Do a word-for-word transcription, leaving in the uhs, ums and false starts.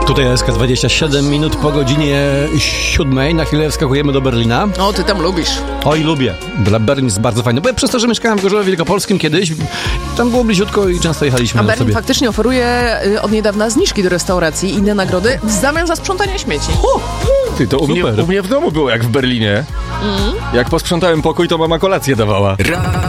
Tutaj S K dwadzieścia siedem minut po godzinie siódmej. Na chwilę wskakujemy do Berlina. O, ty tam lubisz. Oj, lubię. Berlin jest bardzo fajny. Bo ja przez to, że mieszkałem w Gorzowie Wielkopolskim kiedyś, tam było bliziutko i często jechaliśmy A na Berlin sobie. faktycznie oferuje y, od niedawna zniżki do restauracji i inne nagrody w zamian za sprzątanie śmieci. Ty, to u mnie, Super. u mnie w domu było jak w Berlinie. Mm. Jak posprzątałem pokój, to mama kolację dawała. Ra-